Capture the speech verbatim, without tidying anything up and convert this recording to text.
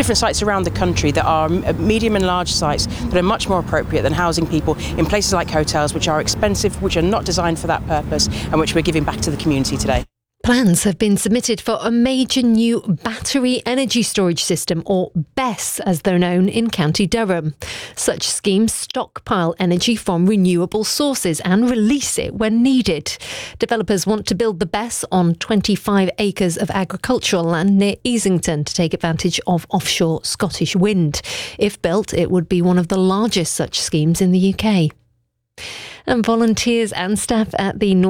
different sites around the country that are medium and large sites that are much more appropriate than housing people in places like hotels, which are expensive, which are not designed for that purpose, and which we're giving back to the community today. Plans have been submitted for a major new battery energy storage system, or B E S as they're known, in County Durham. Such schemes stockpile energy from renewable sources and release it when needed. Developers want to build the B E S on twenty-five acres of agricultural land near Easington to take advantage of offshore Scottish wind. If built, it would be one of the largest such schemes in the U K. And volunteers and staff at the North